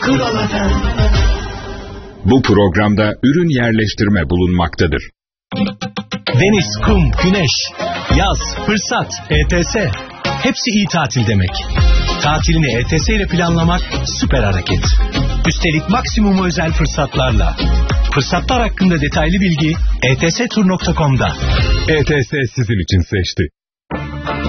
Kral FM. Bu programda ürün yerleştirme bulunmaktadır. Deniz, kum, güneş, yaz, fırsat, ETS. Hepsi iyi tatil demek. Tatilini ETS ile planlamak süper hareket. Üstelik maksimum özel fırsatlarla. Fırsatlar hakkında detaylı bilgi etstur.com'da. ETS sizin için seçti.